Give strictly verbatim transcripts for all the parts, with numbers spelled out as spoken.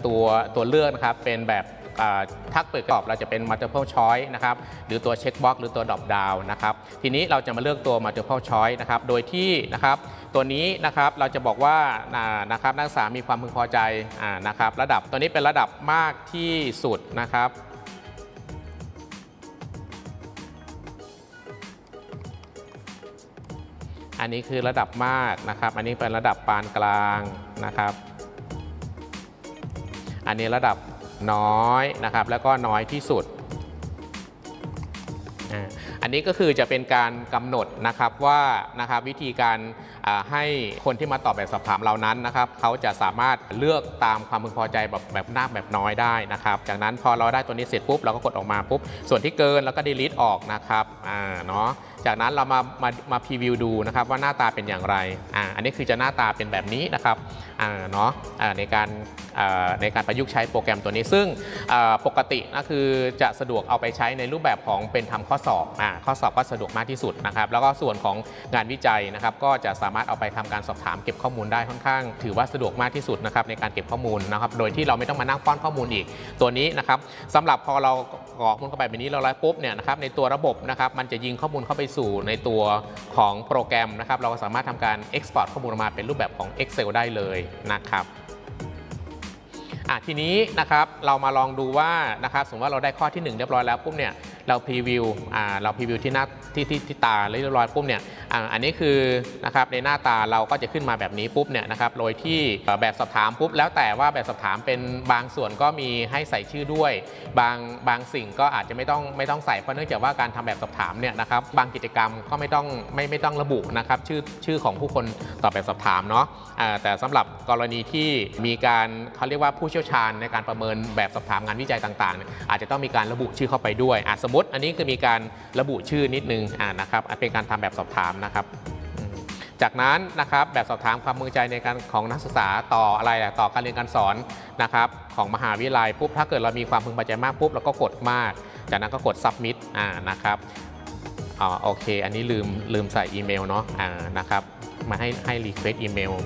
ตัวตัวเลือกนะครับเป็นแบบถ้าเปิดกรอบเราจะเป็น multiple choice นะครับหรือตัว check box หรือตัว drop down นะครับทีนี้เราจะมาเลือกตัว multiple choice นะครับโดยที่นะครับตัวนี้นะครับเราจะบอกว่านะครับนักศึกษามีความพึงพอใจนะครับระดับตัวนี้เป็นระดับมากที่สุดนะครับอันนี้คือระดับมากนะครับอันนี้เป็นระดับปานกลางนะครับอันนี้ระดับน้อยนะครับแล้วก็น้อยที่สุดอันนี้ก็คือจะเป็นการกำหนดนะครับว่านะครับวิธีการให้คนที่มาตอบแบบสอบถามเรานั้นนะครับเขาจะสามารถเลือกตามความพึงพอใจแบบแบบมากแบบน้อยได้นะครับจากนั้นพอเราได้ตัวนี้เสร็จปุ๊บเราก็กดออกมาปุ๊บส่วนที่เกินแล้วก็ delete ออกนะครับอ่าเนาะจากนั้นเรามามามาพรีวิวดูนะครับว่าหน้าตาเป็นอย่างไรอ่าอันนี้คือจะหน้าตาเป็นแบบนี้นะครับอ่าเนาะอ่าในการในการประยุกต์ใช้โปรแกรมตัวนี้ซึ่งปกติก็คือจะสะดวกเอาไปใช้ในรูปแบบของเป็นทำข้อสอบอ่าข้อสอบก็สะดวกมากที่สุดนะครับแล้วก็ส่วนของงานวิจัยนะครับก็จะสามารถเอาไปทำการสอบถามเก็บข้อมูลได้ค่อนข้างถือว่าสะดวกมากที่สุดนะครับในการเก็บข้อมูลนะครับโดยที่เราไม่ต้องมานั่งป้อนข้อมูลอีกตัวนี้นะครับสำหรับพอเรากรอกข้อมูลเข้าไปแบบนี้เราไล่ปุ๊บเนี่ยนะครับในตัวระบบนะครับมันจะยิงข้อมูลเข้าไปสู่ในตัวของโปรแกรมนะครับเราก็สามารถทำการ export ข้อมูลออกมาเป็นรูปแบบของ Excel ได้เลยนะครับอ่ะทีนี้นะครับเรามาลองดูว่านะครับสมมติว่าเราได้ข้อที่หนึ่งเรียบร้อยแล้วปุ๊บเนี่ยเราพรีวิวอ่าเราพรีวิวที่หน้าที่ที่ที่ตาเรียบร้อยปุ๊บเนี่ยอ่าอันนี้คือนะครับในหน้าตาเราก็จะขึ้นมาแบบนี้ปุ๊บเนี่ยนะครับโดยที่แบบสอบถามปุ๊บแล้วแต่ว่าแบบสอบถามเป็นบางส่วนก็มีให้ใส่ชื่อด้วยบางบางสิ่งก็อาจจะไม่ต้องไม่ต้องใส่เพราะเนื่องจากว่าการทำแบบสอบถามเนี่ยนะครับบางกิจกรรมก็ไม่ต้องไม่ไม่ต้องระบุนะครับชื่อชื่อของผู้คนตอบแบบสอบถามเนาะอ่าแต่สำหรับกรณีที่มีการเขาเรียกว่าผู้เชี่ยวชาญในการประเมินแบบสอบถามงานวิจัยต่างๆอาจจะต้องมีการระบุชื่อเข้าไปด้วยอ่ะสมมติอันนี้คือมีการระบุชื่อนิดนึงอ่านะครับเป็นการทำแบบสอบถามนะครับจากนั้นนะครับแบบสอบถามความพึงใจในการของนักศึกษาต่ออะไรต่อการเรียนการสอนนะครับของมหาวิทยาลัยปุ๊บถ้าเกิดเรามีความพึงพอใจมากปุ๊บเราก็กดมากจากนั้นก็กด submit อ่านะครับอ๋อโอเคอันนี้ลืมลืมใส่อีเมลเนาะอ่านะครับมาให้ให้ request อีเมล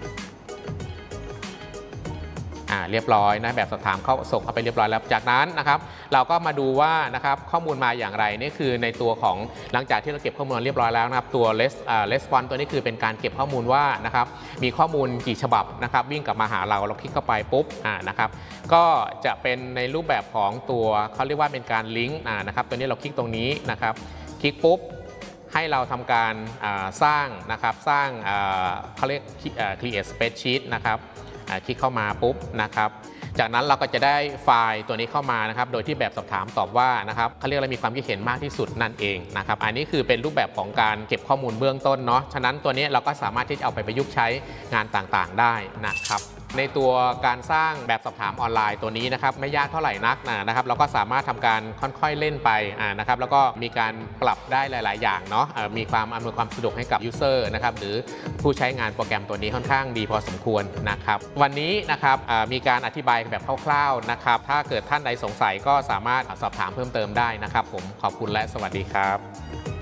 เรียบร้อยนะแบบสอบถามเข้าส่งเข้าไปเรียบร้อยแล้วจากนั้นนะครับเราก็มาดูว่านะครับข้อมูลมาอย่างไรนี่คือในตัวของหลังจากที่เราเก็บข้อมูลเรียบร้อยแล้วนะครับตัว response ตัวนี้คือเป็นการเก็บข้อมูลว่านะครับมีข้อมูลกี่ฉบับนะครับวิ่งกลับมาหาเราเราคลิกเข้าไปปุ๊บนะครับก็จะเป็นในรูปแบบของตัวเขาเรียกว่าเป็นการลิงก์นะครับตัวนี้เราคลิกตรงนี้นะครับคลิกปุ๊บให้เราทำการสร้างนะครับสร้างเขาเรียก create spreadsheet นะครับคลิกเข้ามาปุ๊บนะครับจากนั้นเราก็จะได้ไฟล์ตัวนี้เข้ามานะครับโดยที่แบบสอบถามตอบว่านะครับเขาเรียกอะไรมีความคิดเห็นมากที่สุดนั่นเองนะครับอันนี้คือเป็นรูปแบบของการเก็บข้อมูลเบื้องต้นเนาะฉะนั้นตัวนี้เราก็สามารถที่จะเอาไปประยุกต์ใช้งานต่างๆได้นะครับในตัวการสร้างแบบสอบถามออนไลน์ตัวนี้นะครับไม่ยากเท่าไหร่นักนะครับเราก็สามารถทำการค่อยๆเล่นไปนะครับแล้วก็มีการปรับได้หลายๆอย่างเนาะมีความอำนวยความสะดวกให้กับยูเซอร์นะครับหรือผู้ใช้งานโปรแกรมตัวนี้ค่อนข้างดีพอสมควรนะครับวันนี้นะครับมีการอธิบายแบบคร่าวๆนะครับถ้าเกิดท่านใดสงสัยก็สามารถสอบถามเพิ่มเติมได้นะครับผมขอบคุณและสวัสดีครับ